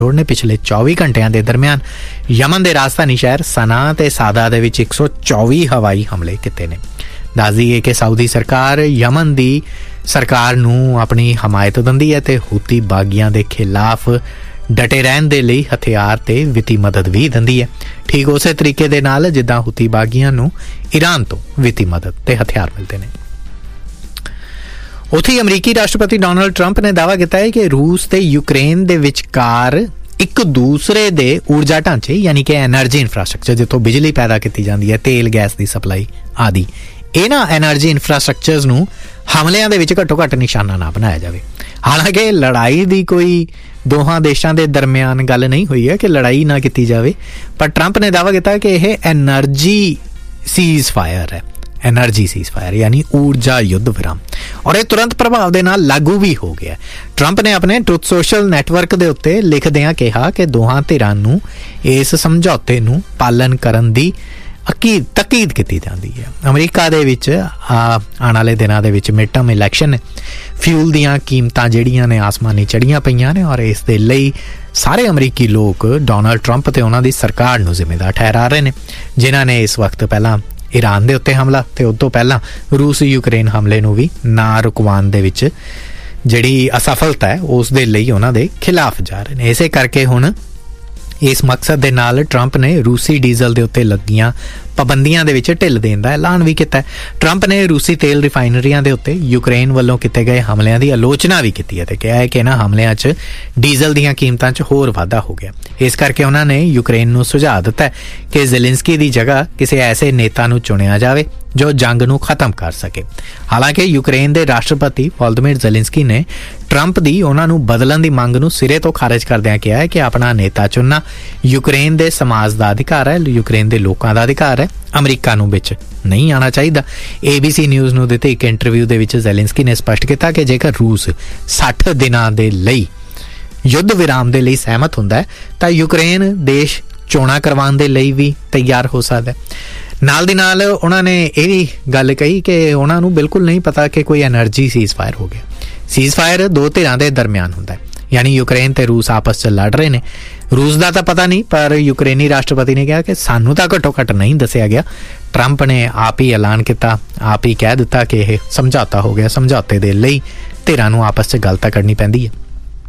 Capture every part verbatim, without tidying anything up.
ने पिछले चौबी घंटिया के दरम्यान यमन के राजधानी शहर सना ते सादा दे विच एक सौ चौबी हवाई हमले किए ने। दस दईए कि सऊदी सरकार यमन की सरकार नूं अपनी हमायत दिंदी है ते हुती बागियां दे खिलाफ डटे रहन दे लई हथियार ते वित्ती मदद भी दिंदी है। ठीक उस तरीके दे नाल जिद्दां हुती बागियां नूं ईरान तो वित्ती मदद ते हथियार मिलते हैं। उत्थे अमरीकी राष्ट्रपति डोनाल्ड ट्रंप ने दावा किया है कि रूस ते यूक्रेन दे विचकार एक दूसरे दे ऊर्जा ढांचे यानी कि एनर्जी इंफ्रास्ट्रक्चर जितों बिजली पैदा की जाती है, तेल गैस की सप्लाई आदि, इन्हां एनर्जी इंफ्रास्ट्रक्चर्स नूं हमलियां दे विच घट्टो घट्ट निशाना ना बनाया जाए। हालांकि लड़ाई की कोई दोहां देशों के दरम्यान गल नहीं हुई है कि लड़ाई ना की जाए, पर ट्रंप ने दावा किया कि यह एनर्जी सीज फायर है, एनर्जी सीज फायर यानी ऊर्जा युद्ध विराम, और यह तुरंत प्रभाव के नाल लागू भी हो गया। ट्रंप ने अपने ट्रुथ सोशल नैटवर्क के उत्ते लिखदियां कहा कि दोहां धिरां नूं इस समझौते नूं पालन करन दी अकीद तकीद की जाती है। अमरीका दे विच आने वाले दिनों के विच मिड टर्म इलैक्शन, फ्यूल दीयां कीमतां जिहड़ियां ने आसमानी चढ़ियां पईयां ने, और इस दे लई सारे अमरीकी लोग डोनाल्ड ट्रंप ते उन्हां दी सरकार नूं जिम्मेदार ठहरा रहे हैं, जिन्हां ने इस वक्त पहला ईरान दे उत्ते हमला ते उस तों पहला रूस यूक्रेन हमले नूं भी ना रुकवाउण दे विच जिहड़ी असफलता है उस दे लई उन्हां दे खिलाफ जा रहे हैं। इसे करके हुण इस मकसद दे नाल ट्रंप ने रूसी डीजल दे उत्ते लगियां पाबंदियां दे विच ढिल देण दा ऐलान भी कीता है। ट्रंप ने रूसी तेल रिफाइनरियां दे उत्ते यूक्रेन वल्लों कीते गए हमलियां दी आलोचना भी कीती है ते कहा है कि इन्हां हमलियां च डीजल दीयां कीमतां च होर वाधा हो गया। इस करके उन्हां ने यूक्रेन नूं सुझाव दिता है कि ज़ेलेंस्की दी जगह किसी ऐसे नेता नूं चुनिया जावे जो जंग नूं खत्म कर सके। हालांकि यूक्रेन के राष्ट्रपति वोलोदिमीर ज़ेलेंस्की ने ट्रंप की उन्हां नूं बदलण दी मंग नूं सिरे तो खारिज करदिआं कहा है कि अपना नेता चुनना यूक्रेन के समाज का अधिकार है, यूक्रेन के लोगों का अधिकार है, अमरीका नूं विच नहीं आना चाहिए। ए बी सी न्यूज़ नूं दिते एक इंटरव्यू दे विच ज़ेलेंस्की ने स्पष्ट किया कि जेकर रूस साठ दिनां दे लई युद्ध विराम दे लई सहमत हुंदा है तां यूक्रेन देश चोणां करवाउण दे लई भी तैयार हो सकदा है। नाल दी नाल उन्हां ने यह भी गल कही कि उन्हां नूं बिल्कुल नहीं पता कि कोई एनर्जी सीज फायर हो गया। सीज फायर दो धिरां दे दरम्यान हुंदा है, यानी यूक्रेन ते रूस आपस च लड़ रहे ने। रूस का तो पता नहीं, पर यूक्रेनी राष्ट्रपति ने कहा कि सानू तो घट्टो घट्ट नहीं दसिया गया। ट्रंप ने आप ही ऐलान किया, आप ही कह दिता कि यह समझौता हो गया। समझौते के लिए धिरां नूं आपस च गल तां करनी पैंदी है।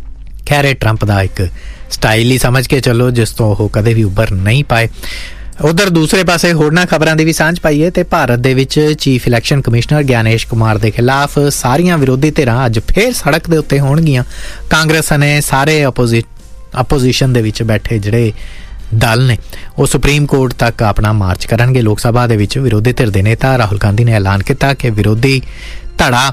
खैर ट्रंप का एक स्टाइल ही समझ के चलो जिस तो वह कदे भी उभर नहीं पाए। उधर दूसरे पासे होरनां खबरां दी भी सांझ पाईए ते भारत दे विच chief election commissioner Gyanesh Kumar के खिलाफ सारियां विरोधी धिरां अज फिर सड़क के उत्ते होणगीਆਂ। कांग्रेस ने सारे अपोजि अपोजिशन दे विच बैठे जिहड़े दल ने वो सुप्रीम कोर्ट तक अपना मार्च करनगे। लोक सभा दे विच विरोधी धिर दे नेता राहुल गांधी ने ऐलान किया कि विरोधी धड़ा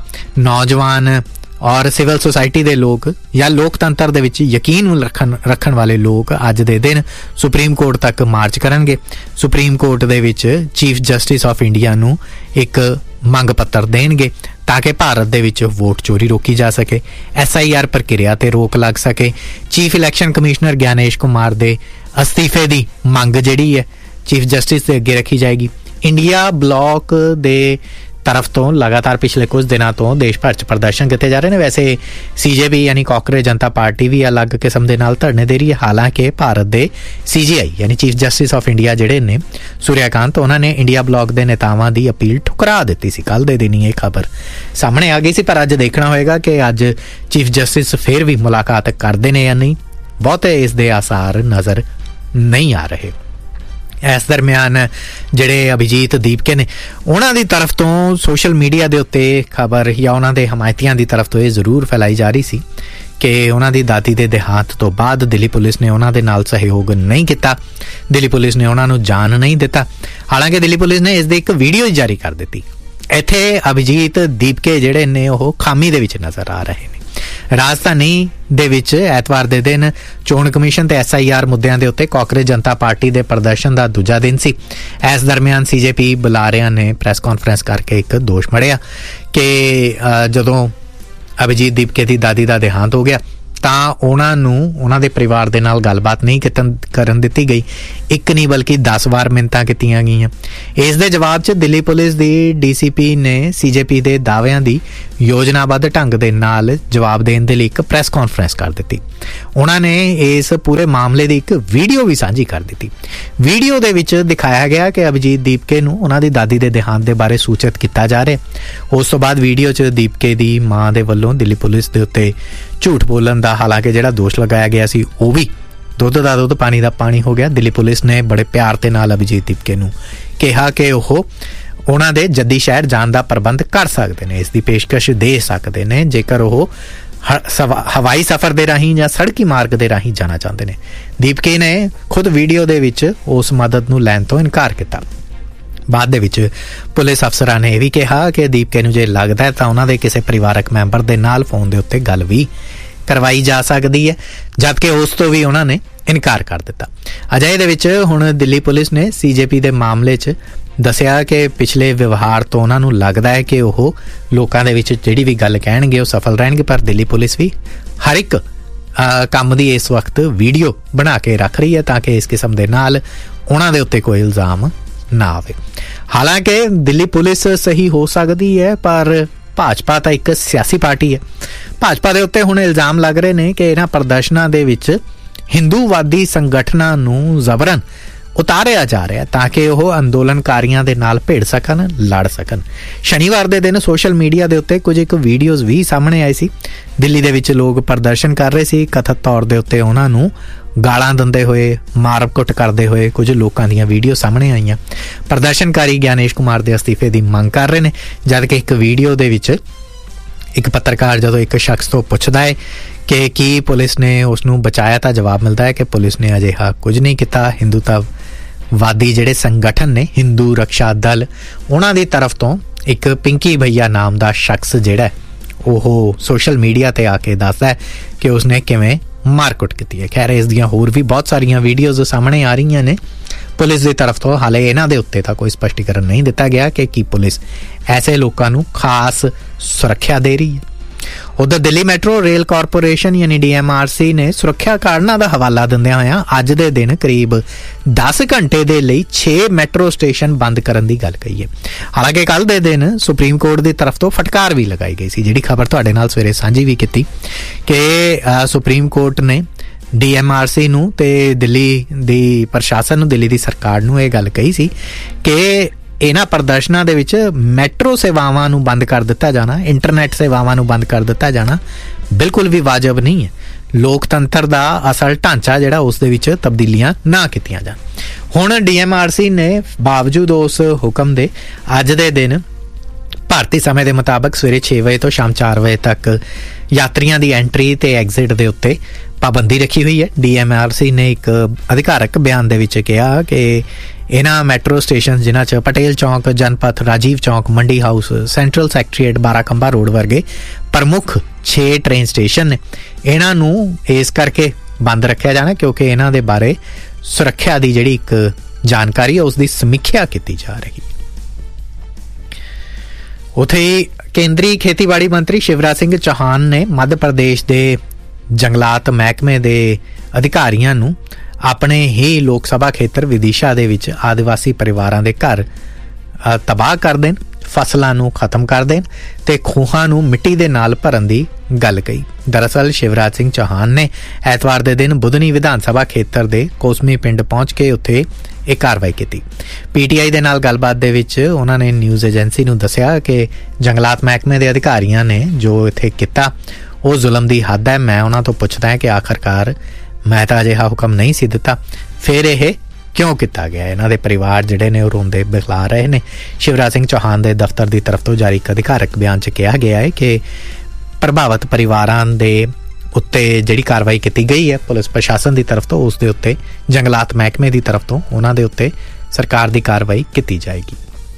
नौजवान और सिविल सोसाइटी के लोग या लोकतंत्र दे विच यकीन रखन रखन वाले लोग अज दे दिन सुप्रीम कोर्ट तक मार्च करनगे। Supreme court they which chief justice of India नूं एक मंग पत्र देणगे ताकि भारत दे विच वोट चोरी रोकी जा सके, एस आई आर प्रक्रिया ते रोक लग सके। Chief election commissioner Gyanesh Kumar दे अस्तीफे की मंग जिहड़ी है चीफ जस्टिस दे अगे रखी जाएगी। इंडिया ब्लॉक दे तरफ तो लगातार पिछले कुछ दिनों तो देश भर च प्रदर्शन किए जा रहे हैं। वैसे सी जे पी यानी कांग्रेस जनता पार्टी भी अलग किस्म के नाल धरने दे रही है। हालांकि भारत के सी जी आई यानी चीफ जस्टिस ऑफ इंडिया जिहड़े ने सूर्यकांत, उन्होंने इंडिया ब्लॉक के नेतावां की अपील ठुकरा दी सी। कल दे दिन ये खबर सामने आ गई सी, पर अज देखना होएगा कि अज चीफ जस्टिस फिर भी मुलाकात करते हैं या नहीं। बहुते इस दे आसार नज़र नहीं आ रहे। इस दरम्यान जिहड़े अभिजीत दीपके ने उन्हां दी तरफ तो सोशल मीडिया दे उत्ते खबर या उन्हां दे हमायतियां दी तरफ तो ये जरूर फैलाई जा रही सी कि उन्हां दी दादी दे देहांत तो बाद दिल्ली पुलिस ने उन्हां दे नाल सहयोग नहीं किया, दिल्ली पुलिस ने उन्हां नूं जान नहीं दिता। हालांकि दिल्ली पुलिस ने इस दी एक वीडियो जारी कर दी। इत्थे अभिजीत दीपके जिहड़े ने ओह खामी दे विच नज़र आ रहे हैं। राजधानी दे विच ऐतवार दे दिन चोण कमीशन ते एस आई आर मुद्दिआं दे उत्ते कांग्रेस जनता पार्टी दे प्रदर्शन का दूजा दिन सी। इस दरम्यान सी जे पी बुलारियां ने प्रैस कॉन्फ्रेंस करके एक दोष मढ़िया कि जदों अभिजीत दीपके की दादी का देहांत हो गया तां उन्हां नूं उन्हां दे परिवार दे नाल गलबात नहीं करन दित्ती गई। एक नहीं बल्कि दस वार मिन्नतां कीतीआं गईआं। इस दे जवाब च दिल्ली पुलिस दी डी सी पी ने सी जे पी दे दाविआं दी योजनाबद्ध ढंग दे नाल जवाब देण दे लई एक प्रैस कॉन्फ्रेंस कर दित्ती। उन्हां ने इस पूरे मामले दी एक वीडियो भी साझी कर दित्ती। वीडियो दे विच दिखाया गया कि अभिजीत दीपके नूं उन्हां दी दादी दे देहांत दे बारे सूचित किया जा रहा। उस तो बाद वीडियो च दीपके दी मां दे वल्लों दिल्ली पुलिस दे उत्ते झूठ बोलण दा हालांकि जिहड़ा दोष लगाया गया सी वो भी दुध दा दुध पानी दा पानी हो गया। दिल्ली पुलिस ने बड़े प्यार ते नाल अभिजीत दीपके नूं कहा कि ओह उन्हां दे जद्दी शहर जाण दा प्रबंध कर सकदे ने, इस दी पेशकश दे सकदे ने जेकर ओह हवाई सफर दे राहीं या सड़की मार्ग दे राहीं जाना चाहते ने। दीपके ने खुद वीडियो दे विच उस मदद नूं लैण तों इनकार किया। बाद दे विच पुलिस अफसरां ने यह भी कहा कि दीपके नूं जे लगदा है तां उन्हां दे किसी परिवारक मैंबर दे नाल फोन दे उत्ते गल भी करवाई जा सकती है, जबकि उस तो भी उन्होंने इनकार कर दिता। अजे दे विच हुण दिल्ली पुलिस ने सीजेपी दे मामले च दसिया कि पिछले व्यवहार तो उन्होंने लगता है कि वह लोगों के विच जिहड़ी भी गल कहणगे सफल रहणगे, पर दिल्ली पुलिस भी हर एक काम की इस वक्त वीडियो बना के रख रही है ताकि इस किस्म के नाल उन्हां दे उत्ते कोई इल्जाम ना आवे। हालांकि दिल्ली पुलिस सही हो सकती है, पर भाजपा तो एक सियासी पार्टी है। भाजपा के उत्ते हुण इल्जाम लग रहे हैं कि इन्हां प्रदर्शनां दे विच हिंदूवादी संगठनां नूं जबरन उतारिया जा रहा ताकि वह अंदोलनकारियों के नाल भिड़ सकन, लड़ सकन। शनिवार के दिन सोशल मीडिया के उत्ते कुछ एक वीडियोज़ भी सामने आई सी। दिल्ली दे विच लोग प्रदर्शन कर रहे सी, कथित तौर के उत्ते उन्हां नूं गालां दिंदे होए, मार कुट करते हुए कुछ लोगों दी वीडियो सामने आईयां। प्रदर्शनकारी ज्ञानेश कुमार के अस्तीफे की मंग कर रहे हैं, जबकि एक वीडियो दे विच एक पत्रकार जो एक शख्स तो पुछदा है कि की पुलिस ने उसनूं बचाया, तो जवाब मिलता है कि पुलिस ने अजिहा कुछ नहीं किया। हिंदुत्ववादी जिहड़े संगठन ने हिंदू रक्षा दल उन्हां दी तरफ तो एक पिंकी भैया नाम का शख्स जिहड़ा ओह सोशल मीडिया ते आके दसदा है कि उसने किवें मारकुट की है। खैर इस दियां होर भी बहुत सारियां वीडियोज़ सामने आ रही ने। पुलिस की तरफ तो हाले इन्हां दे उत्ते तां कोई स्पष्टीकरण नहीं दिता गया कि की पुलिस ऐसे लोगों नूं खास सुरक्षा दे रही है। उधर दिल्ली मैट्रो रेल कॉरपोरेशन यानी डी एम आर सी ने सुरक्षा कारणों का हवाला दिंदियां होइयां अज दे दिन करीब दस घंटे दे लई छे मैट्रो स्टेशन बंद करन दी गल कही है। हालांकि कल दे दिन सुप्रीम कोर्ट की तरफ तो फटकार भी लगाई गई सी, जिहड़ी खबर तुहाडे नाल सवेरे सांझी भी कीती कि सुप्रीम कोर्ट ने डी एम आर सी नूं ते दिल्ली दी प्रशासन नूं, दिल्ली दी सरकार नूं इह गल कही सी कि इन्हां प्रदर्शनां दे विच मैट्रो सेवावां नूं बंद कर दिता जाना, इंटरनेट सेवावां नूं बंद कर दिता जाना बिल्कुल भी वाजिब नहीं है। लोकतंत्र दा असल ढांचा जिहड़ा उस दे विच तब्दीलियां ना कीतियां जाण। हुण डी एम आर सी ने बावजूद उस हुक्म दे अज दे दिन भारतीय समय के मुताबिक सवेरे छे बजे तो शाम चार बजे तक यात्रियों की एंट्री ते एग्जिट के उत्ते पाबंदी रखी हुई है। डी एम आर सी ने एक अधिकारक बयान दे विच कहा कि इन्हां मैट्रो स्टेशन जिन्हां च पटेल चौक, जनपथ, राजीव चौक, मंडी हाउस, सेंट्रल सैक्ट्रीएट, बाराखंबा रोड वर्गे प्रमुख छे ट्रेन स्टेशन ने, इन्हां नूं इस करके बंद रखा जाना क्योंकि इन्हां दे बारे सुरक्षा की जिहड़ी एक जानकारी है उसकी समीक्षा की जा रही। उत्थे केंद्रीय खेतीबाड़ी मंत्री शिवराज सिंह चौहान ने मध्य प्रदेश के जंगलात महकमे के अधिकारियों नूं अपने ही लोक सभा खेत्र विदिशा दे विच आदिवासी परिवारां दे घर तबाह कर देन, फसलां नूं खत्म कर देन ते खूहां नूं मिट्टी दे नाल भरन दी गल कही। दरअसल शिवराज सिंह चौहान ने ऐतवार दे दिन बुधनी विधान सभा खेत्र दे कोसमी पिंड पहुंच के उत्थे एक कार्रवाई की। पीटीआई दे नाल गलबात दे विच उन्हां ने न्यूज़ एजेंसी नूं दस्सिया कि जंगलात महकमे दे अधिकारियों ने जो इत्थे कीता वो जुल्म दी हद है। मैं उन्हां तो पुछदा है कि आखिरकार मैं तो अजिहा हुक्म नहीं सी दिता, फिर यह क्यों किया गया। इन्हां दे परिवार जिहड़े ने रोंदे बिखला रहे ने। शिवराज सिंह चौहान दे दफ्तर की तरफ तो जारी एक अधिकारक बयान च कहा गया है कि प्रभावित परिवारां दे उत्ते जिहड़ी कार्रवाई की गई है पुलिस प्रशासन की तरफ तो उस दे उत्ते जंगलात महकमे की तरफ तो उन्हां दे उत्ते सरकार की कार्रवाई की जाएगी।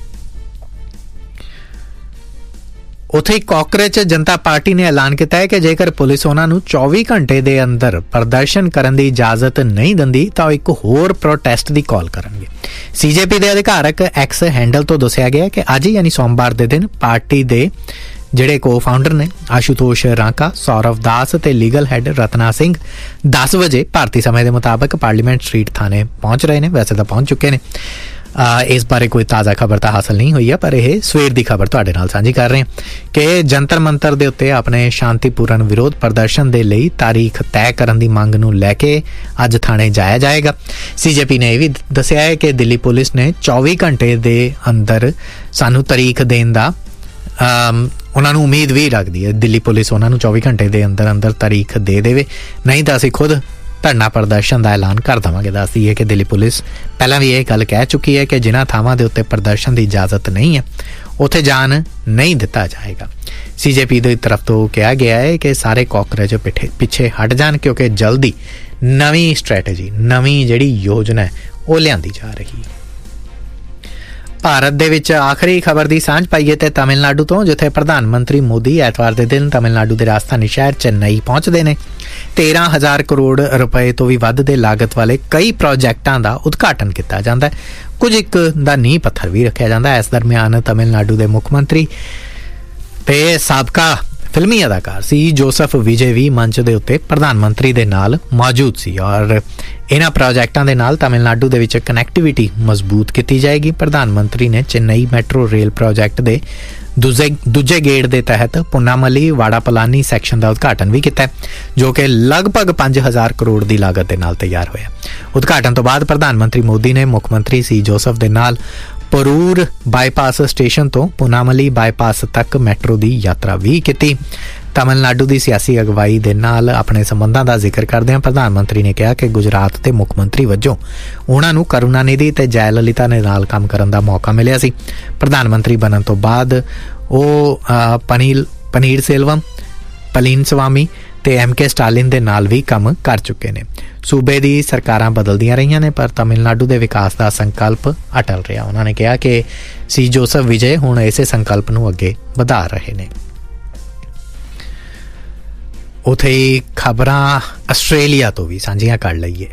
उत्थे कांग्रेस जनता पार्टी ने ऐलान किया है कि जेकर पुलिस उन्होंने चौबीस घंटे के अंदर प्रदर्शन करने की इजाजत नहीं दिंदी तो एक होर प्रोटेस्ट की कॉल करेंगे। सीजेपी के अधिकारक एक्स हैंडल तो दसिया गया कि अज यानी सोमवार के दिन पार्टी के जिहड़े को फाउंडर ने आशुतोष रांका, सौरव दास ते लीगल हैड रत्ना सिंह दस बजे भारतीय समय के मुताबिक पार्लीमेंट स्ट्रीट थाने पहुंच रहे हैं। वैसे तो पहुंच चुके हैं। इस बारे कोई ताज़ा खबर तो हासिल नहीं हुई है, पर यह सवेर की खबर तुहाडे नाल साझी कर रहे हैं कि जंतर मंतर दे उत्ते अपने शांतिपूर्ण विरोध प्रदर्शन दे लई तारीख तय करन दी मंग नूं लैके अज थाणे जाया जाएगा। सीजेपी ने यह भी दस्सिया है कि दिल्ली पुलिस ने चौबी घंटे दे अंदर सानू तारीख देण दा उन्होंने उम्मीद भी रखती है। दिल्ली पुलिस उन्होंने चौबी घंटे के अंदर अंदर तारीख दे देवे, नहीं तो असी खुद धरना प्रदर्शन का ऐलान कर देवांगे। दस दी है कि दिल्ली पुलिस पहला भी यह गल कह चुकी है कि जिन्हां थावां दे उत्ते प्रदर्शन की इजाजत नहीं है उत्थे जान नहीं दिता जाएगा। सीजेपी की तरफ तो कहा गया है कि सारे कॉकरेज पिछे पिछे हट जान, क्योंकि जल्दी नवीं स्ट्रैटेजी नवीं जिहड़ी योजना है वो लियांदी जा रही है। भारत दे विच आखिरी खबर की सांझ पाईए तो तमिलनाडु तो, जिथे प्रधानमंत्री मोदी एतवार के दिन तमिलनाडु के राजधानी शहर चेन्नई पहुंचते हैं। तेरह हज़ार करोड़ रुपए तो भी वध दे लागत वाले कई प्रोजैक्टां दा उद्घाटन किया जाता है, कुछ एक दा नींह पत्थर भी रखा जाता है। इस दरम्यान तमिलनाडु के मुख्यमंत्री ते साबका फिल्मी अदाकार सी जोसफ विजय भी मंच के उत्ते प्रधानमंत्री दे नाल मौजूद सी और इन्हां प्रोजैक्टां दे नाल तमिलनाडु दे विच कनैक्टिविटी मजबूत की जाएगी। प्रधानमंत्री ने चेन्नई मैट्रो रेल प्रोजैक्ट दे दूजे दूजे गेड़ के तहत पुन्नामली वाड़ापलानी सैक्शन का उद्घाटन भी किया, जो कि लगभग पांच हज़ार करोड़ की लागत के नाल तैयार होया। उद्घाटन तो बाद प्रधानमंत्री मोदी ने मुख्यमंत्री सी जोसफ के नाल परूर बाईपास स्टेशन तो पुनामली बाईपास तक मैट्रो की यात्रा भी की। तमिलनाडु की सियासी अगवाई के नाल अपने संबंधों का जिक्र करदे प्रधानमंत्री ने कहा कि गुजरात के मुख मंत्री वजों उन्होंने करुणानिधि ते जयललिता ने नाल काम करने का मौका मिलिया सी। प्रधानमंत्री बनने तो बाद वो पनील पनीर सेल्वम पलीन स्वामी ते एम के स्टालिन दे नाल भी काम कर चुके ने। सूबे दी सरकारां बदलदियां रहियां ने, पर तमिलनाडु दे विकास का संकल्प अटल रहा। उन्होंने कहा कि सी जोसफ विजय हुण इसे संकल्प नूं अगे वधा रहे ने। उथे खबरां आस्ट्रेलिया तो भी सांझियां कर लईए।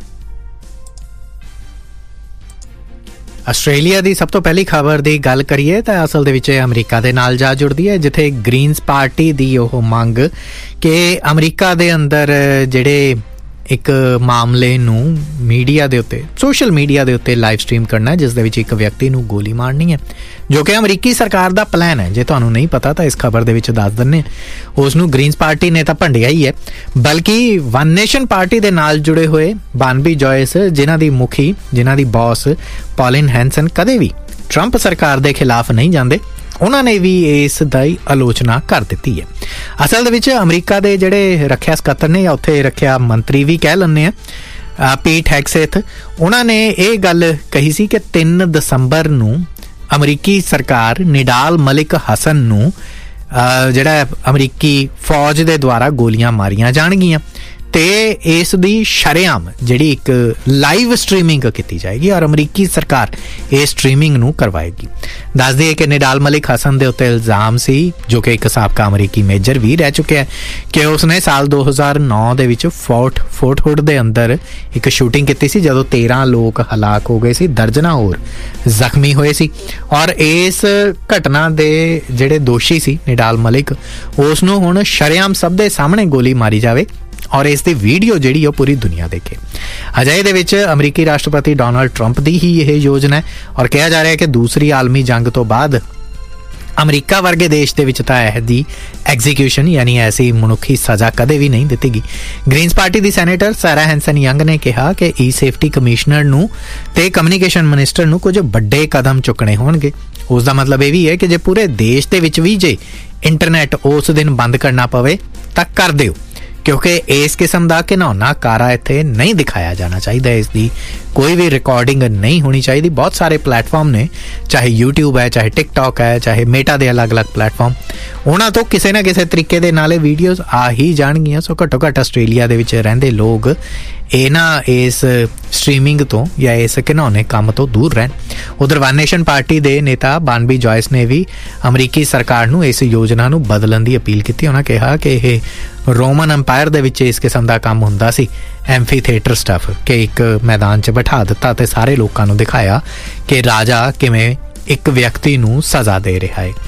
आस्ट्रेलिया की सब तो पहली खबर की गल करिए तो असल दे विच अमरीका दे नाल जा जुड़दी है, जिथे ग्रीनस पार्टी की ओह मंग कि अमरीका दे अंदर जिहड़े एक मामले नूं मीडिया दे उत्ते सोशल मीडिया दे उत्ते लाइव स्ट्रीम करना है, जिस दे विच एक व्यक्ति नूं गोली मारनी है, जो कि अमरीकी सरकार दा प्लान है। जे तुहानूं नहीं पता तो इस खबर दे विच दस दिन्ने उस नूं ग्रीनस पार्टी ने तां भंडिया ही है, बल्कि वन नेशन पार्टी दे नाल जुड़े हुए बानबी जॉयस जिन्हां दी मुखी जिन्हां दी बॉस पॉलिन हैंसन कदे भी ट्रंप सरकार दे खिलाफ नहीं जांदे, उन्होंने भी इस दी आलोचना कर दी है। असल दे विच अमरीका दे जिहड़े रखिया सकत्तर ने या उत्थे रखिया मंत्री भी कह लैंदे आ पीट हैग्सेथ, उन्होंने ये गल कही सी कि तीन दसंबर नूं अमरीकी सरकार निडाल मलिक हसन नूं जिहड़ा अमरीकी फौज दे द्वारा गोलियां मारियां जाणगियां ते इस दी शरेआम जिहड़ी एक लाइव स्ट्रीमिंग की जाएगी और अमरीकी सरकार इस स्ट्रीमिंग नूं करवाएगी। दस दिए कि निडाल मलिक हसन दे उत्ते इल्जाम सी, जो कि एक साबका अमरीकी मेजर भी रह चुके हैं, कि उसने साल दो हज़ार नौ दे विच फोर्ट फोर्ट हुड दे अंदर एक शूटिंग की सी, जदों तेरह लोग हलाक हो गए सी, दर्जनां होर जख्मी होए सी। और इस घटना दे जिहड़े दोषी सी निडाल मलिक, उस नूं हुण शरेआम सब दे सामने गोली मारी जावे और इसकी वीडियो जिहड़ी है पूरी दुनिया देखे। अजे दे विच अमरीकी राष्ट्रपति डोनाल्ड ट्रंप की ही यह योजना है और कहा जा रहा है कि दूसरी आलमी जंग तो बाद अमरीका वर्गे देश के विच तां इहदी एग्जीक्यूशन यानी ऐसी मनुखी सज़ा कदे भी नहीं दी गई। ग्रीनस पार्टी की सैनेटर सारा हैंसन यंग ने कहा कि ई सेफ्टी कमिश्नर नूं ते कम्युनिकेशन मिनिस्टर नूं कुछ वड्डे कदम चुकने होणगे। उसका मतलब यह भी है कि जे पूरे देश के विच भी जे इंटरनेट उस दिन बंद करना पवे तां कर दिओ, क्योंकि इस किस्म का घिनौना कारा इत्थे नहीं दिखाया जाना चाहिए, इसकी कोई भी रिकॉर्डिंग नहीं होनी चाहिए। बहुत सारे प्लेटफॉर्म ने, चाहे यूट्यूब है, चाहे टिकटॉक है, चाहे मेटा के अलग अलग प्लेटफॉर्म, उन्होंने तो किसी ना किसी तरीके दे नाले वीडियोज़ आ ही जाणगियां। सो घट्टो घट्ट आस्ट्रेलिया दे विच रहिंदे लोग इन्हां इस स्ट्रीमिंग तो या इस घिनौने काम तो दूर रहन। उधर वन नेशन पार्टी के नेता बानबी जॉयस ने भी अमरीकी सरकार नूं इस योजना नूं बदलण की अपील की। उन्होंने कहा कि यह रोमन अंपायर दे विच इस किस्म का काम हुंदा सी, एम्फी थिएटर स्टफ, कि एक मैदान च बिठा दिता ते सारे लोगों नूं दिखाया कि राजा किवें एक व्यक्ति नूं सज़ा दे रहा है।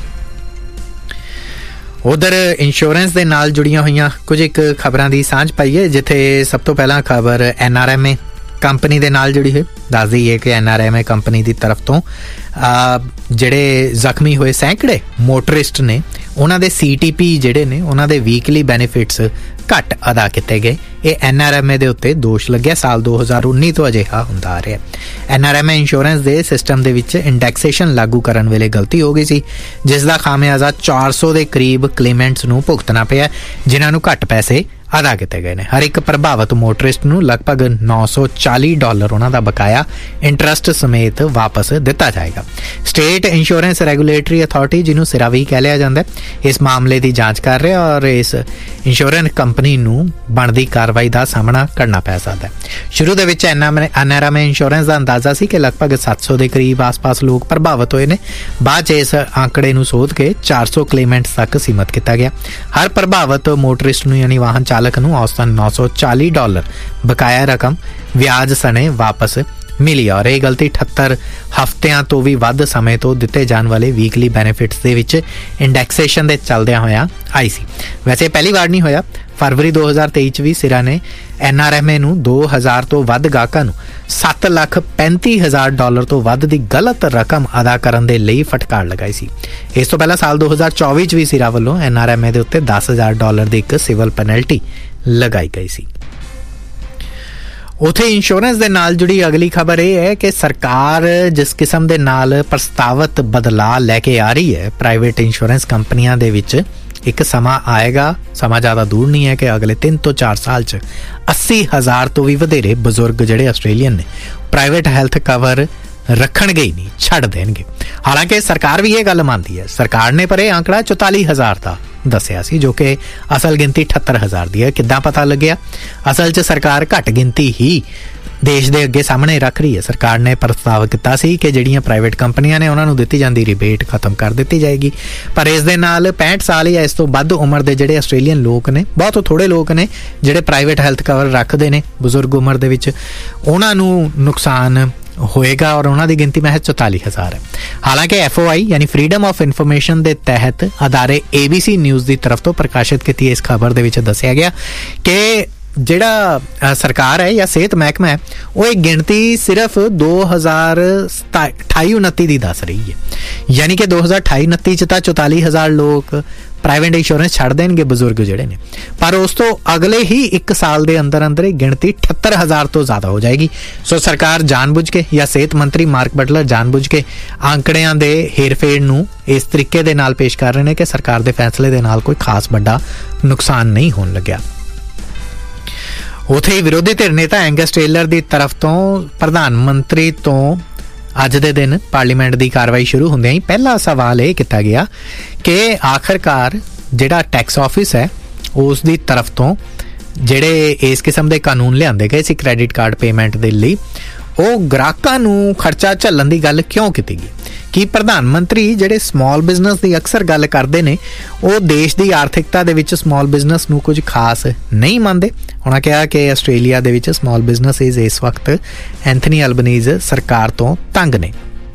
उधर इंश्योरेंस के नाल जुड़ियां हुई कुछ एक खबरां की सांझ पाई है, जिथे सब तो पहला खबर N R M A company ਦੇ ਨਾਲ ਜੁੜੀ ਹੋਈ। ਦੱਸ ਦਈਏ ਕਿ N R M A company ਦੀ ਤਰਫ ਤੋਂ ਜਿਹੜੇ ਜ਼ਖਮੀ ਹੋਏ ਸੈਂਕੜੇ ਮੋਟਰਿਸਟ ਨੇ ਉਹਨਾਂ ਦੇ ਸੀ ਟੀ ਪੀ ਜਿਹੜੇ ਨੇ ਉਹਨਾਂ ਦੇ ਵੀਕਲੀ ਬੈਨੀਫਿਟਸ ਘੱਟ ਅਦਾ ਕੀਤੇ ਗਏ। ਇਹ ਐਨ ਆਰ ਐਮ ਏ ਦੇ ਉੱਤੇ ਦੋਸ਼ ਲੱਗਿਆ। ਸਾਲ ਦੋ ਹਜ਼ਾਰ ਉੱਨੀ ਤੋਂ ਅਜਿਹਾ ਹੁੰਦਾ ਆ ਰਿਹਾ। N R M A insurance ਦੇ ਸਿਸਟਮ ਦੇ ਵਿੱਚ ਇੰਡੈਕਸੇਸ਼ਨ ਲਾਗੂ ਕਰਨ ਵੇਲੇ ਗਲਤੀ ਹੋ ਗਈ ਸੀ, ਜਿਸ ਦਾ ਖਾਮਿਆਜ਼ਾ ਚਾਰ ਸੌ ਦੇ ਕਰੀਬ ਕਲੇਮੈਂਟਸ ਨੂੰ ਭੁਗਤਣਾ ਪਿਆ, ਜਿਨ੍ਹਾਂ ਨੂੰ ਘੱਟ ਪੈਸੇ ਅਦਾ ਕੀਤੇ ਗਏ ਨੇ। ਹਰ ਇੱਕ ਪ੍ਰਭਾਵਿਤ ਮੋਟਰਿਸਟ ਨੂੰ ਲਗਭਗ ਨੌ ਸੌ ਚਾਲੀ ਡਾਲਰ ਉਹਨਾਂ ਦਾ ਬਕਾਇਆ ਇੰਟਰਸਟ ਸਮੇਤ ਵਾਪਸ ਦਿੱਤਾ ਜਾਏਗਾ। ਸਟੇਟ ਇੰਸ਼ੋਰੈਂਸ ਰੈਗੂਲੇਟਰੀ ਅਥਾਰਟੀ, ਜਿਹਨੂੰ ਸਿਰਾ ਵੀ ਕਹਿ ਲਿਆ ਜਾਂਦਾ, ਇਸ ਮਾਮਲੇ ਦੀ ਜਾਂਚ ਕਰ ਰਿਹਾ ਔਰ ਇਸ ਇੰਸ਼ੋਰੈਂਸ ਕੰਪਨੀ ਨੂੰ ਬਣਦੀ ਕਾਰਵਾਈ ਦਾ ਸਾਹਮਣਾ ਕਰਨਾ ਪੈ ਸਕਦਾ ਹੈ। ਸ਼ੁਰੂ ਦੇ ਵਿੱਚ N R M A insurance ਦਾ ਅੰਦਾਜ਼ਾ ਸੀ ਕਿ ਲਗਭਗ ਸੱਤ ਸੌ ਦੇ ਕਰੀਬ ਆਸ-ਪਾਸ ਲੋਕ ਪ੍ਰਭਾਵਿਤ ਹੋਏ ਨੇ। ਬਾਅਦ 'ਚ ਇਸ ਆંકੜੇ ਨੂੰ ਸੋਧ ਕੇ ਚਾਰ ਸੌ ਕਲੇਮੈਂਟਸ ਤੱਕ ਸੀਮਤ ਕੀਤਾ ਗਿਆ। ਹਰ ਪ੍ਰਭਾਵਿਤ ਮੋਟਰਿਸਟ ਨੂੰ ਯਾਨੀ ਵਾਹਨ ਚਾਲਕ ਨੂੰ ਔਸਤਨ ਨੌ ਸੌ ਚਾਲੀ ਡਾਲਰ ਬਕਾਇਆ ਰਕਮ ਵਿਆਜ ਸਣੇ ਵਾਪਸ ਮਿਲੀ ਔਰ ਇਹ ਗਲਤੀ ਅਠੱਤਰ ਹਫ਼ਤਿਆਂ ਤੋਂ ਵੀ ਵੱਧ ਸਮੇਂ ਤੋਂ ਦਿੱਤੇ ਜਾਣ ਵਾਲੇ ਵੀਕਲੀ ਬੈਨੀਫਿਟਸ ਦੇ ਵਿੱਚ ਇੰਡੈਕਸੇਸ਼ਨ ਦੇ ਚੱਲਦਿਆਂ ਹੋਇਆ ਆਈ ਸੀ। ਵੈਸੇ ਪਹਿਲੀ ਵਾਰ ਨਹੀਂ ਹੋਇਆ। ਫਰਵਰੀ ਦੋ ਹਜ਼ਾਰ ਤੇਈ 'ਚ ਵੀ ਸਿਰਾ ਨੇ ਐਨ ਆਰ ਐਮ ਏ ਨੂੰ ਦੋ ਹਜ਼ਾਰ ਤੋਂ ਵੱਧ ਗਾਹਕਾਂ ਨੂੰ ਸੱਤ ਲੱਖ ਪੈਂਤੀ ਹਜ਼ਾਰ ਡਾਲਰ ਤੋਂ ਵੱਧ ਦੀ ਗਲਤ ਰਕਮ ਅਦਾ ਕਰਨ ਦੇ ਲਈ ਫਟਕਾਰ ਲਗਾਈ ਸੀ। ਇਸ ਤੋਂ ਪਹਿਲਾਂ ਸਾਲ ਦੋ ਹਜ਼ਾਰ ਚੌਵੀ 'ਚ ਵੀ ਸਿਰਾ ਵੱਲੋਂ ਐਨ ਆਰ ਐਮ ਏ ਦੇ ਉੱਤੇ ਦਸ ਹਜ਼ਾਰ ਡਾਲਰ ਦੀ ਇੱਕ ਸਿਵਲ ਪੈਨਲਟੀ ਲਗਾਈ ਗਈ ਸੀ। ਉੱਥੇ ਇੰਸ਼ੋਰੈਂਸ ਦੇ ਨਾਲ ਜੁੜੀ ਅਗਲੀ ਖਬਰ ਇਹ ਹੈ ਕਿ ਸਰਕਾਰ ਜਿਸ ਕਿਸਮ ਦੇ ਨਾਲ ਪ੍ਰਸਤਾਵਿਤ ਬਦਲਾਅ ਲੈ ਕੇ ਆ ਰਹੀ ਹੈ ਪ੍ਰਾਈਵੇਟ ਇੰਸ਼ੋਰੈਂਸ ਕੰਪਨੀਆਂ ਦੇ ਵਿੱਚ, ਇੱਕ ਸਮਾਂ ਆਏਗਾ, ਸਮਾਂ ਜ਼ਿਆਦਾ ਦੂਰ ਨਹੀਂ ਹੈ ਕਿ ਅਗਲੇ ਤਿੰਨ ਤੋਂ ਚਾਰ ਸਾਲ 'ਚ ਅੱਸੀ ਹਜ਼ਾਰ ਤੋਂ ਵੀ ਵਧੇਰੇ ਬਜ਼ੁਰਗ ਜਿਹੜੇ ਆਸਟ੍ਰੇਲੀਅਨ ਨੇ ਪ੍ਰਾਈਵੇਟ ਹੈਲਥ ਕਵਰ ਰੱਖਣਗੇ ਹੀ ਨਹੀਂ, ਛੱਡ ਦੇਣਗੇ। ਹਾਲਾਂਕਿ ਸਰਕਾਰ ਵੀ ਇਹ ਗੱਲ ਮੰਨਦੀ ਹੈ। ਸਰਕਾਰ ਨੇ ਪਰ ਇਹ ਆંકੜਾ ਚੁਤਾਲੀ ਹਜ਼ਾਰ ਦਾ ਦੱਸਿਆ ਸੀ, ਜੋ ਕਿ ਅਸਲ ਗਿਣਤੀ ਅਠੱਤਰ ਹਜ਼ਾਰ ਦੀ ਹੈ। ਕਿੱਦਾਂ ਪਤਾ ਲੱਗਿਆ? ਅਸਲ 'ਚ ਸਰਕਾਰ ਘੱਟ ਗਿਣਤੀ ਹੀ ਦੇਸ਼ ਦੇ ਅੱਗੇ ਸਾਹਮਣੇ ਰੱਖ ਰਹੀ ਹੈ। ਸਰਕਾਰ ਨੇ ਪ੍ਰਸਤਾਵ ਕੀਤਾ ਸੀ ਕਿ ਜਿਹੜੀਆਂ ਪ੍ਰਾਈਵੇਟ ਕੰਪਨੀਆਂ ਨੇ ਉਹਨਾਂ ਨੂੰ ਦਿੱਤੀ ਜਾਂਦੀ ਰਿਬੇਟ ਖਤਮ ਕਰ ਦਿੱਤੀ ਜਾਏਗੀ, ਪਰ ਇਸ ਦੇ ਨਾਲ ਪੈਂਹਠ ਸਾਲ ਜਾਂ ਇਸ ਤੋਂ ਵੱਧ ਉਮਰ ਦੇ ਜਿਹੜੇ ਆਸਟ੍ਰੇਲੀਅਨ ਲੋਕ ਨੇ, ਬਹੁਤ ਥੋੜ੍ਹੇ ਲੋਕ ਨੇ ਜਿਹੜੇ ਪ੍ਰਾਈਵੇਟ ਹੈਲਥ ਕਵਰ ਰੱਖਦੇ ਨੇ ਬਜ਼ੁਰਗ ਉਮਰ ਦੇ ਵਿੱਚ, ਉਹਨਾਂ ਨੂੰ ਨੁਕਸਾਨ ਹੋਏਗਾ ਔਰ ਉਹਨਾਂ ਦੀ ਗਿਣਤੀ ਮਹਿਜ਼ ਚੁਤਾਲੀ ਹਜ਼ਾਰ ਹੈ। ਹਾਲਾਂਕਿ ਐਫ ਓ ਆਈ ਯਾਨੀ ਫਰੀडम ਆਫ ਇਨਫੋਰਮੇਸ਼ਨ ਦੇ ਤਹਿਤ ਅਦਾਰੇ ਏ ਬੀ ਸੀ ਨਿਊਜ਼ ਦੀ ਤਰਫ ਤੋਂ ਪ੍ਰਕਾਸ਼ਿਤ ਕੀਤੀ ਇਸ ਖਬਰ ਦੇ ਵਿੱਚ ਦੱਸਿਆ ਗਿਆ ਕਿ ਜਿਹੜਾ ਸਰਕਾਰ ਹੈ ਜਾਂ ਸਿਹਤ ਮਹਿਕਮਾ ਹੈ ਉਹ ਇਹ ਗਿਣਤੀ ਸਿਰਫ ਦੋ ਹਜ਼ਾਰ ਅਠਾਈ ਉਨੱਤੀ ਦੀ ਦੱਸ ਰਹੀ ਹੈ। ਯਾਨੀ ਕਿ ਦੋ ਹਜ਼ਾਰ ਅਠਾਈ ਉਨੱਤੀ 'ਚ ਤਾਂ ਚੁਤਾਲੀ ਹਜ਼ਾਰ ਲੋਕ ਪ੍ਰਾਈਵੇਟ ਇੰਸ਼ੋਰੈਂਸ ਛੱਡ ਦੇਣਗੇ ਬਜ਼ੁਰਗ ਜਿਹੜੇ ਨੇ, ਪਰ ਉਸ ਤੋਂ ਅਗਲੇ ਹੀ ਇੱਕ ਸਾਲ ਦੇ ਅੰਦਰ ਅੰਦਰ ਇਹ ਗਿਣਤੀ ਅਠੱਤਰ ਹਜ਼ਾਰ ਤੋਂ ਜ਼ਿਆਦਾ ਹੋ ਜਾਏਗੀ। ਸੋ ਸਰਕਾਰ ਜਾਣਬੁੱਝ ਕੇ ਜਾਂ ਸਿਹਤ ਮੰਤਰੀ ਮਾਰਕ ਬਟਲਰ ਜਾਣਬੁੱਝ ਕੇ ਆંકੜਿਆਂ ਦੇ ਹੇਰਫੇਰ ਨੂੰ ਇਸ ਤਰੀਕੇ ਦੇ ਨਾਲ ਪੇਸ਼ ਕਰ ਰਹੇ ਨੇ ਕਿ ਸਰਕਾਰ ਦੇ ਫੈਸਲੇ ਦੇ ਨਾਲ ਕੋਈ ਖਾਸ ਵੱਡਾ ਨੁਕਸਾਨ ਨਹੀਂ ਹੋਣ ਲੱਗਿਆ। ਉੱਥੇ ਹੀ ਵਿਰੋਧੀ ਧਿਰ ਨੇਤਾ ਐਂਗਸ ਟੇਲਰ ਦੀ ਤਰਫ ਤੋਂ ਪ੍ਰਧਾਨ ਮੰਤਰੀ ਤੋਂ ਅੱਜ ਦੇ ਦਿਨ ਪਾਰਲੀਮੈਂਟ ਦੀ ਕਾਰਵਾਈ ਸ਼ੁਰੂ ਹੁੰਦਿਆਂ ਹੀ ਪਹਿਲਾ ਸਵਾਲ ਇਹ ਕੀਤਾ ਗਿਆ ਕਿ ਆਖਰਕਾਰ ਜਿਹੜਾ ਟੈਕਸ ਆਫਿਸ ਹੈ ਉਸ ਦੀ ਤਰਫ ਤੋਂ ਜਿਹੜੇ ਇਸ ਕਿਸਮ ਦੇ ਕਾਨੂੰਨ ਲਿਆਂਦੇ ਗਏ ਸੀ ਕ੍ਰੈਡਿਟ ਕਾਰਡ ਪੇਮੈਂਟ ਦੇ ਲਈ, ਉਹ ਗ੍ਰਾਹਕਾਂ ਨੂੰ ਖਰਚਾ ਝੱਲਣ ਦੀ ਗੱਲ ਕਿਉਂ ਕੀਤੀ ਗਈ? ਕਿ ਪ੍ਰਧਾਨ ਮੰਤਰੀ ਜਿਹੜੇ ਸਮਾਲ ਬਿਜ਼ਨਸ ਦੀ ਅਕਸਰ ਗੱਲ ਕਰਦੇ ਨੇ ਉਹ ਦੇਸ਼ ਦੀ ਆਰਥਿਕਤਾ ਦੇ ਵਿੱਚ ਸਮਾਲ ਬਿਜ਼ਨਸ ਨੂੰ ਕੁਝ ਖਾਸ ਨਹੀਂ ਮੰਨਦੇ। ਉਹਨਾਂ ਕਿਹਾ ਕਿ ਆਸਟ੍ਰੇਲੀਆ ਦੇ ਵਿੱਚ ਸਮਾਲ ਬਿਜ਼ਨਸਿਸ ਇਸ ਵਕਤ ਐਂਥਨੀ ਅਲਬਨੀਜ਼ ਸਰਕਾਰ ਤੋਂ ਤੰਗ ਨੇ।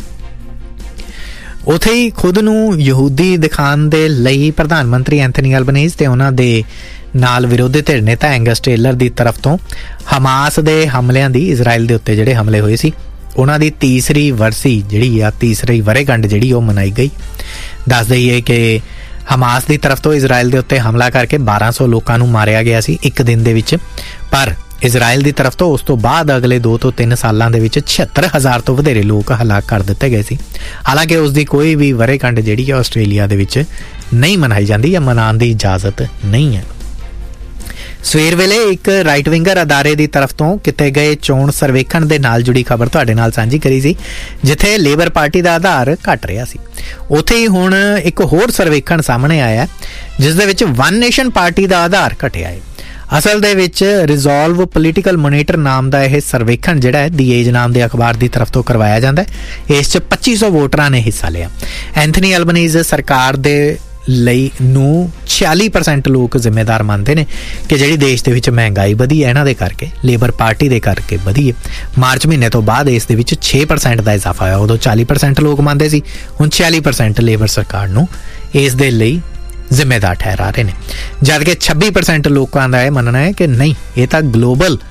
ਉੱਥੇ ਹੀ ਖੁਦ ਨੂੰ ਯਹੂਦੀ ਦਿਖਾਉਣ ਦੇ ਲਈ ਪ੍ਰਧਾਨ ਮੰਤਰੀ ਐਂਥਨੀ ਅਲਬਨੀਜ਼ ਤੇ ਉਹਨਾਂ ਦੇ ਨਾਲ ਵਿਰੋਧੀ ਧਿਰ ਨੇਤਾ ਐਂਗਸ ਟੇਲਰ ਦੀ ਤਰਫ ਤੋਂ ਹਮਾਸ ਦੇ ਹਮਲਿਆਂ ਦੀ, ਇਜ਼ਰਾਈਲ ਦੇ ਉੱਤੇ ਜਿਹੜੇ ਹਮਲੇ ਹੋਏ ਸੀ ਉਹਨਾਂ ਦੀ ਤੀਸਰੀ ਵਰਸੀ ਜਿਹੜੀ ਆ ਤੀਸਰੀ ਵਰ੍ਹੇਗੰਢ ਜਿਹੜੀ ਉਹ ਮਨਾਈ ਗਈ। ਦੱਸ ਦਈਏ ਕਿ ਹਮਾਸ ਦੀ ਤਰਫ ਤੋਂ ਇਜ਼ਰਾਈਲ ਦੇ ਉੱਤੇ ਹਮਲਾ ਕਰਕੇ ਬਾਰਾਂ ਸੌ ਲੋਕਾਂ ਨੂੰ ਮਾਰਿਆ ਗਿਆ ਸੀ ਇੱਕ ਦਿਨ ਦੇ ਵਿੱਚ, ਪਰ ਇਜ਼ਰਾਈਲ ਦੀ ਤਰਫ ਤੋਂ ਉਸ ਤੋਂ ਬਾਅਦ ਅਗਲੇ ਦੋ ਤੋਂ ਤਿੰਨ ਸਾਲਾਂ ਦੇ ਵਿੱਚ ਛਿਹੱਤਰ ਹਜ਼ਾਰ ਤੋਂ ਵਧੇਰੇ ਲੋਕ ਹਲਾਕ ਕਰ ਦਿੱਤੇ ਗਏ ਸੀ। ਹਾਲਾਂਕਿ ਉਸ ਦੀ ਕੋਈ ਵੀ ਵਰ੍ਹੇਗੰਢ ਜਿਹੜੀ ਹੈ ਆਸਟ੍ਰੇਲੀਆ ਦੇ ਵਿੱਚ ਨਹੀਂ ਮਨਾਈ ਜਾਂਦੀ ਜਾਂ ਮਨਾਉਣ ਦੀ ਇਜਾਜ਼ਤ ਨਹੀਂ ਹੈ। ਸਵੇਰ ਵੇਲੇ ਇੱਕ ਰਾਈਟ ਵਿੰਗਰ ਅਦਾਰੇ ਦੀ ਤਰਫ ਤੋਂ ਕੀਤੇ ਗਏ ਚੋਣ ਸਰਵੇਖਣ ਦੇ ਨਾਲ ਜੁੜੀ ਖਬਰ ਤੁਹਾਡੇ ਨਾਲ ਸਾਂਝੀ ਕਰੀ ਸੀ, ਜਿੱਥੇ ਲੇਬਰ ਪਾਰਟੀ ਦਾ ਆਧਾਰ ਘਟ ਰਿਹਾ ਸੀ। ਉੱਥੇ ਹੀ ਹੁਣ ਇੱਕ ਹੋਰ ਸਰਵੇਖਣ ਸਾਹਮਣੇ ਆਇਆ ਜਿਸ ਦੇ ਵਿੱਚ ਵਨ ਨੇਸ਼ਨ ਪਾਰਟੀ ਦਾ ਆਧਾਰ ਘਟਿਆ ਹੈ। ਅਸਲ ਦੇ ਵਿੱਚ ਰਿਜ਼ੋਲਵ ਪੋਲੀਟੀਕਲ ਮੋਨੀਟਰ ਨਾਮ ਦਾ ਇਹ ਸਰਵੇਖਣ ਜਿਹੜਾ ਹੈ ਦੀ ਏਜ ਨਾਮ ਦੇ ਅਖਬਾਰ ਦੀ ਤਰਫ ਤੋਂ ਕਰਵਾਇਆ ਜਾਂਦਾ ਹੈ। ਇਸ 'ਚ ਪੱਚੀ ਸੌ ਵੋਟਰਾਂ ਨੇ ਹਿੱਸਾ ਲਿਆ। ਐਂਥਨੀ ਅਲਬਨੀਜ਼ ਸਰਕਾਰ ਦੇ ਲਈ ਨੂੰ ਛਿਆਲੀ ਪਰਸੈਂਟ ਲੋਕ ਜ਼ਿੰਮੇਦਾਰ ਮੰਨਦੇ ਨੇ ਕਿ ਜਿਹੜੀ ਦੇਸ਼ ਦੇ ਵਿੱਚ ਮਹਿੰਗਾਈ ਵਧੀ ਹੈ ਇਹਨਾਂ ਦੇ ਕਰਕੇ, ਲੇਬਰ ਪਾਰਟੀ ਦੇ ਕਰਕੇ ਵਧੀ ਹੈ। ਮਾਰਚ ਮਹੀਨੇ ਤੋਂ ਬਾਅਦ ਇਸ ਦੇ ਵਿੱਚ ਛੇ ਪਰਸੈਂਟ ਦਾ ਇਜ਼ਾਫਾ ਹੋਇਆ। ਉਦੋਂ ਚਾਲੀ ਪਰਸੈਂਟ ਲੋਕ ਮੰਨਦੇ ਸੀ, ਹੁਣ ਛਿਆਲੀ ਪਰਸੈਂਟ ਲੇਬਰ ਸਰਕਾਰ ਨੂੰ ਇਸ ਦੇ ਲਈ ਜ਼ਿੰਮੇਦਾਰ ਠਹਿਰਾ ਰਹੇ ਨੇ, ਜਦ ਕਿ ਛੱਬੀ ਪਰਸੈਂਟ ਲੋਕਾਂ ਦਾ ਇਹ ਮੰਨਣਾ ਹੈ ਕਿ ਨਹੀਂ, ਇਹ ਤਾਂ ਗਲੋਬਲ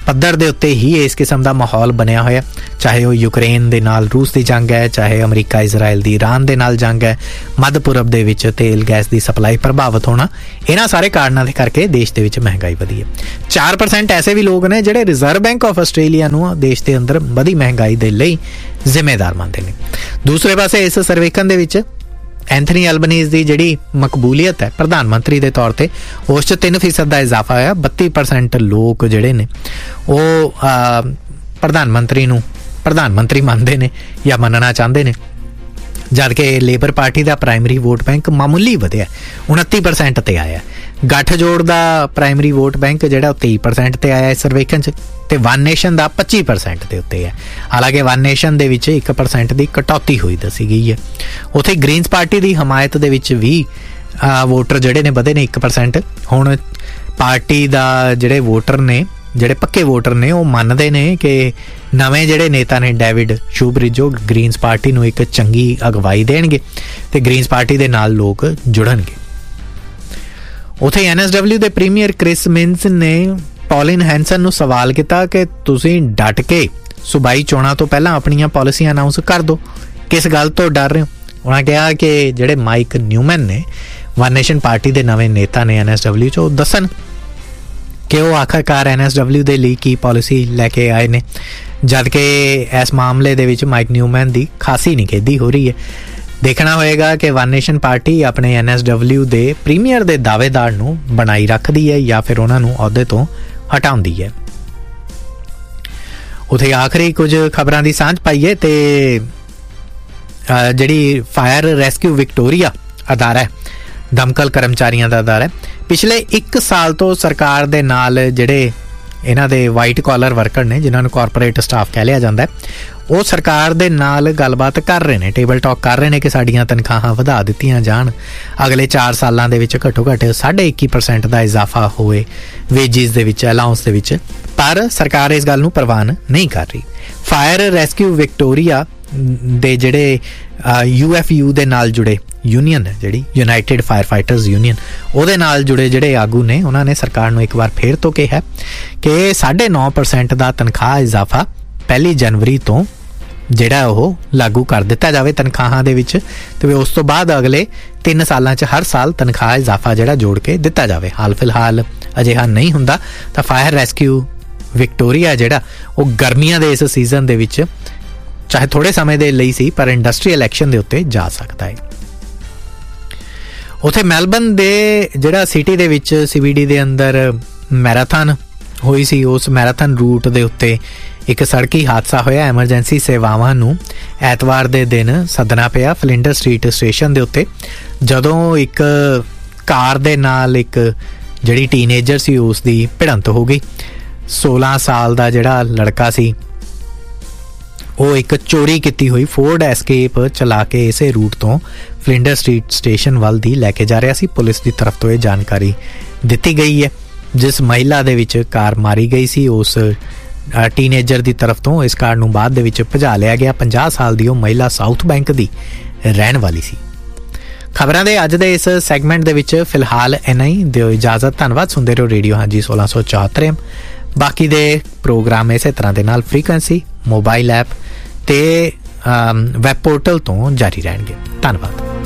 ਪੱਧਰ ਦੇ ਉੱਤੇ ਹੀ ਇਸ ਕਿਸਮ ਦਾ ਮਾਹੌਲ ਬਣਿਆ ਹੋਇਆ, ਚਾਹੇ ਉਹ ਯੂਕਰੇਨ ਦੇ ਨਾਲ ਰੂਸ ਦੀ ਜੰਗ ਹੈ, ਚਾਹੇ ਅਮਰੀਕਾ ਇਜ਼ਰਾਈਲ ਦੀ ਈਰਾਨ ਦੇ ਨਾਲ ਜੰਗ ਹੈ, ਮੱਧ ਪੂਰਬ ਦੇ ਵਿੱਚ ਤੇਲ ਗੈਸ ਦੀ ਸਪਲਾਈ ਪ੍ਰਭਾਵਿਤ ਹੋਣਾ, ਇਹਨਾਂ ਸਾਰੇ ਕਾਰਨਾਂ ਦੇ ਕਰਕੇ ਦੇਸ਼ ਦੇ ਵਿੱਚ ਮਹਿੰਗਾਈ ਵਧੀ ਹੈ। ਚਾਰ ਪਰਸੈਂਟ ਐਸੇ ਵੀ ਲੋਕ ਨੇ ਜਿਹੜੇ ਰਿਜ਼ਰਵ ਬੈਂਕ ਆਫ ਆਸਟ੍ਰੇਲੀਆ ਨੂੰ ਦੇਸ਼ ਦੇ ਅੰਦਰ ਵਧੀ ਮਹਿੰਗਾਈ ਦੇ ਲਈ ਜ਼ਿੰਮੇਦਾਰ ਮੰਨਦੇ ਨੇ। ਦੂਸਰੇ ਪਾਸੇ ਇਸ ਸਰਵੇਖਣ ਦੇ ਵਿੱਚ ਐਂਥਨੀ ਐਲਬਨੀਜ਼ ਦੀ ਜਿਹੜੀ ਮਕਬੂਲੀਅਤ ਹੈ ਪ੍ਰਧਾਨ ਮੰਤਰੀ ਦੇ ਤੌਰ ਤੇ, ਉਸ 'ਚ ਤਿੰਨ ਫੀਸਦ ਦਾ ਇਜ਼ਾਫਾ ਹੋਇਆ। ਬੱਤੀ ਪਰਸੈਂਟ ਲੋਕ ਜਿਹੜੇ ਨੇ ਉਹ ਪ੍ਰਧਾਨ ਮੰਤਰੀ ਨੂੰ ਪ੍ਰਧਾਨ ਮੰਤਰੀ ਮੰਨਦੇ ਨੇ ਜਾਂ ਮੰਨਣਾ ਚਾਹੁੰਦੇ ਨੇ, ਜਦ ਕਿ ਲੇਬਰ ਪਾਰਟੀ ਦਾ ਪ੍ਰਾਇਮਰੀ ਵੋਟ ਬੈਂਕ ਮਾਮੂਲੀ ਵਧਿਆ, ਉਨੱਤੀ ਪਰਸੈਂਟ ਤੇ ਆਇਆ। ਗੱਠਜੋੜ ਦਾ ਪ੍ਰਾਇਮਰੀ ਵੋਟ ਬੈਂਕ ਜਿਹੜਾ ਉਹ ਤੇਈ ਪਰਸੈਂਟ ਤੇ ਆਇਆ ਇਸ ਸਰਵੇਖਣ 'ਚ, ਤੇ ਵਨ ਨੇਸ਼ਨ ਦਾ ਪੱਚੀ ਪਰਸੈਂਟ ਦੇ ਉੱਤੇ ਹੈ। ਹਾਲਾਂਕਿ ਵਨ ਨੇਸ਼ਨ ਦੇ ਵਿੱਚ ਇੱਕ ਪਰਸੈਂਟ ਦੀ ਕਟੌਤੀ ਹੋਈ ਦੱਸੀ ਗਈ ਹੈ। ਉੱਥੇ ਗ੍ਰੀਨਸ ਪਾਰਟੀ ਦੀ ਹਮਾਇਤ ਦੇ ਵਿੱਚ ਵੀ ਵੋਟਰ ਜਿਹੜੇ ਨੇ ਵਧੇ ਨੇ ਇੱਕ ਪਰਸੈਂਟ। ਹੁਣ ਪਾਰਟੀ ਦਾ ਜਿਹੜੇ ਵੋਟਰ ਨੇ, ਜਿਹੜੇ ਪੱਕੇ ਵੋਟਰ ਨੇ, ਉਹ ਮੰਨਦੇ ਨੇ ਕਿ ਨਵੇਂ ਜਿਹੜੇ ਨੇਤਾ ਨੇ ਡੇਵਿਡ ਸ਼ੂਬਰਿਜ, ਉਹ ਗ੍ਰੀਨਸ ਪਾਰਟੀ ਨੂੰ ਇੱਕ ਚੰਗੀ ਅਗਵਾਈ ਦੇਣਗੇ ਤੇ ਗ੍ਰੀਨਸ ਪਾਰਟੀ ਦੇ ਨਾਲ ਲੋਕ ਜੁੜਨਗੇ। ਉੱਥੇ ਐਨ ਐਸ ਡਬਲਿਊ ਦੇ ਪ੍ਰੀਮੀਅਰ ਕ੍ਰਿਸ ਮਿੰਸ ਨੇ ਪੌਲਿਨ ਹੈਂਸਨ ਨੂੰ ਸਵਾਲ ਕੀਤਾ ਕਿ ਤੁਸੀਂ ਡਟ ਕੇ ਸੂਬਾਈ ਚੋਣਾਂ ਤੋਂ ਪਹਿਲਾਂ ਆਪਣੀਆਂ ਪਾਲਿਸੀਆਂ ਅਨਾਊਂਸ ਕਰ ਦਿਓ, ਕਿਸ ਗੱਲ ਤੋਂ ਡਰ ਰਹੇ ਹੋ? ਉਹਨਾਂ ਕਿਹਾ ਕਿ ਜਿਹੜੇ ਮਾਈਕ ਨਿਊਮੈਨ ਨੇ, ਵਨ ਨੇਸ਼ਨ ਪਾਰਟੀ ਦੇ ਨਵੇਂ ਨੇਤਾ ਨੇ ਐਨ ਐਸ ਡਬਲਿਊ 'ਚ, ਉਹ ਦੱਸਣ ਕਿ ਉਹ ਆਖਰਕਾਰ ਐਨ ਐਸ ਡਬਲਿਊ ਦੇ ਲਈ ਕੀ ਪਾਲਿਸੀ ਲੈ ਕੇ ਆਏ ਨੇ, ਜਦ ਕਿ ਇਸ ਮਾਮਲੇ ਦੇ ਵਿੱਚ ਮਾਈਕ ਨਿਊਮੈਨ ਦੀ ਖਾਸੀ ਨਿਖੇਧੀ ਹੋ ਰਹੀ ਹੈ। ਦੇਖਣਾ ਹੋਏਗਾ ਕਿ ਵਨ ਨੇਸ਼ਨ ਪਾਰਟੀ ਆਪਣੇ ਐਨ ਐਸ ਡਬਲਿਊ ਦੇ ਪ੍ਰੀਮੀਅਰ ਦੇ ਦਾਅਵੇਦਾਰ ਨੂੰ ਬਣਾਈ ਰੱਖਦੀ ਹੈ ਜਾਂ ਫਿਰ ਉਹਨਾਂ ਨੂੰ ਅਹੁਦੇ ਤੋਂ ਹਟਾਉਂਦੀ ਹੈ। ਉੱਥੇ ਆਖਰੀ ਕੁਝ ਖਬਰਾਂ ਦੀ ਸਾਂਝ ਪਾਈਏ ਤੇ ਜਿਹੜੀ ਫਾਇਰ ਰੈਸਕਿਊ ਵਿਕਟੋਰੀਆ ਅਦਾਰਾ ਹੈ, ਦਮਕਲ ਕਰਮਚਾਰੀਆਂ ਦਾ ਅਦਾਰਾ ਹੈ, ਪਿਛਲੇ ਇੱਕ ਸਾਲ ਤੋਂ ਸਰਕਾਰ ਦੇ ਨਾਲ ਜਿਹੜੇ ਇਹਨਾਂ ਦੇ ਵਾਈਟ ਕਾਲਰ ਵਰਕਰ ਨੇ, ਜਿਨ੍ਹਾਂ ਨੂੰ ਕਾਰਪੋਰੇਟ ਸਟਾਫ ਕਹਿ ਲਿਆ ਜਾਂਦਾ ਹੈ, ਉਹ ਸਰਕਾਰ ਦੇ ਨਾਲ ਗੱਲਬਾਤ ਕਰ ਰਹੇ ਨੇ, ਟੇਬਲ ਟਾਕ ਕਰ ਰਹੇ ਨੇ ਕਿ ਸਾਡੀਆਂ ਤਨਖਾਹਾਂ ਵਧਾ ਦਿੱਤੀਆਂ ਜਾਣ, ਅਗਲੇ ਚਾਰ ਸਾਲਾਂ ਦੇ ਵਿੱਚ ਘੱਟੋ ਘੱਟ ਸਾਢੇ ਇੱਕੀ ਪਰਸੈਂਟ ਦਾ ਇਜ਼ਾਫਾ ਹੋਵੇ ਵੇਜਿਸ ਦੇ ਵਿੱਚ, ਅਲਾਊਂਸ ਦੇ ਵਿੱਚ। ਪਰ ਸਰਕਾਰ ਇਸ ਗੱਲ ਨੂੰ ਪ੍ਰਵਾਨ ਨਹੀਂ ਕਰ ਰਹੀ। ਫਾਇਰ ਰੈਸਕਿਊ ਵਿਕਟੋਰੀਆ ਦੇ ਜਿਹੜੇ ਯੂ ਐਫ ਯੂ ਦੇ ਨਾਲ ਜੁੜੇ ਯੂਨੀਅਨ ਹੈ, ਜਿਹੜੀ ਯੂਨਾਈਟਿਡ ਫਾਇਰ ਫਾਈਟਰਸ ਯੂਨੀਅਨ, ਉਹਦੇ ਨਾਲ ਜੁੜੇ ਜਿਹੜੇ ਆਗੂ ਨੇ, ਉਹਨਾਂ ਨੇ ਸਰਕਾਰ ਨੂੰ ਇੱਕ ਵਾਰ ਫੇਰ ਤੋਂ ਕਿਹਾ ਕਿ ਸਾਢੇ ਨੌ ਪਰਸੈਂਟ ਦਾ ਤਨਖਾਹ ਇਜ਼ਾਫਾ ਪਹਿਲੀ ਜਨਵਰੀ ਤੋਂ ਜਿਹੜਾ ਉਹ ਲਾਗੂ ਕਰ ਦਿੱਤਾ ਜਾਵੇ ਤਨਖਾਹਾਂ ਦੇ ਵਿੱਚ, ਤੇ ਉਸ ਤੋਂ ਬਾਅਦ ਅਗਲੇ ਤਿੰਨ ਸਾਲਾਂ 'ਚ ਹਰ ਸਾਲ ਤਨਖਾਹ ਇਜ਼ਾਫਾ ਜਿਹੜਾ ਜੋੜ ਕੇ ਦਿੱਤਾ ਜਾਵੇ। ਹਾਲ ਫਿਲਹਾਲ ਅਜਿਹਾ ਨਹੀਂ ਹੁੰਦਾ ਤਾਂ ਫਾਇਰ ਰੈਸਕਿਊ ਵਿਕਟੋਰੀਆ ਜਿਹੜਾ ਉਹ ਗਰਮੀਆਂ ਦੇ ਇਸ ਸੀਜ਼ਨ ਦੇ ਵਿੱਚ, ਚਾਹੇ ਥੋੜੇ ਸਮੇਂ ਦੇ ਲਈ ਸੀ, ਪਰ ਇੰਡਸਟਰੀਅਲ ਐਕਸ਼ਨ ਦੇ ਉੱਤੇ ਜਾ ਸਕਦਾ ਹੈ। ਉੱਥੇ ਮੈਲਬਨ ਦੇ ਜਿਹੜਾ ਸਿਟੀ ਦੇ ਵਿੱਚ ਸੀ ਬੀ ਡੀ ਦੇ ਅੰਦਰ ਮੈਰਾਥਨ ਹੋਈ ਸੀ, ਉਸ ਮੈਰਾਥਨ ਰੂਟ ਦੇ ਉੱਤੇ ਇੱਕ ਸੜਕੀ ਹਾਦਸਾ ਹੋਇਆ। ਐਮਰਜੈਂਸੀ ਸੇਵਾਵਾਂ ਨੂੰ ਐਤਵਾਰ ਦੇ ਦਿਨ ਸੱਦਣਾ ਪਿਆ ਫਲਿੰਡਰ ਸਟਰੀਟ ਸਟੇਸ਼ਨ ਦੇ ਉੱਤੇ, ਜਦੋਂ ਇੱਕ ਕਾਰ ਦੇ ਨਾਲ ਇੱਕ ਜਿਹੜੀ ਟੀਨੇਜਰ ਸੀ ਉਸ ਦੀ ਭਿੜੰਤ ਹੋ ਗਈ। ਸੋਲਾਂ ਸਾਲ ਦਾ ਜਿਹੜਾ ਲੜਕਾ ਸੀ ਉਹ ਇੱਕ ਚੋਰੀ ਕੀਤੀ ਹੋਈ ਫੋਰਡ ਐਸਕੇਪ ਚਲਾ ਕੇ ਇਸੇ ਰੂਟ ਤੋਂ ਫਲਿੰਡਰ ਸਟਰੀਟ ਸਟੇਸ਼ਨ ਵੱਲ ਦੀ ਲੈ ਕੇ ਜਾ ਰਿਹਾ ਸੀ। ਪੁਲਿਸ ਦੀ ਤਰਫ ਤੋਂ ਇਹ ਜਾਣਕਾਰੀ ਦਿੱਤੀ ਗਈ ਹੈ। ਜਿਸ ਮਹਿਲਾ ਦੇ ਵਿੱਚ ਕਾਰ ਮਾਰੀ ਗਈ ਸੀ, ਉਸ ਟੀਨੇਜਰ ਦੀ ਤਰਫ ਤੋਂ ਇਸ ਕਾਰ ਨੂੰ ਬਾਅਦ ਦੇ ਵਿੱਚ ਭਜਾ ਲਿਆ ਗਿਆ। ਪੰਜਾਹ ਸਾਲ ਦੀ ਉਹ ਮਹਿਲਾ ਸਾਊਥ ਬੈਂਕ ਦੀ ਰਹਿਣ ਵਾਲੀ ਸੀ। ਖਬਰਾਂ ਦੇ ਅੱਜ ਦੇ ਇਸ ਸੈਗਮੈਂਟ ਦੇ ਵਿੱਚ ਫਿਲਹਾਲ ਇੰਨਾ ਹੀ। ਦਿਓ ਇਜਾਜ਼ਤ। ਧੰਨਵਾਦ। ਸੁਣਦੇ ਰਹੋ ਰੇਡੀਓ ਹਾਂਜੀ ਸੋਲਾਂ ਸੌ ਚੌਹੱਤਰ ਐਮ। ਬਾਕੀ ਦੇ ਪ੍ਰੋਗਰਾਮ ਇਸੇ ਤਰ੍ਹਾਂ ਦੇ ਨਾਲ ਫ੍ਰੀਕੁਐਂਸੀ, ਮੋਬਾਈਲ ਐਪ ਤੇ ਵੈਬ ਪੋਰਟਲ ਤੋਂ ਜਾਰੀ ਰਹਿਣਗੇ। ਧੰਨਵਾਦ।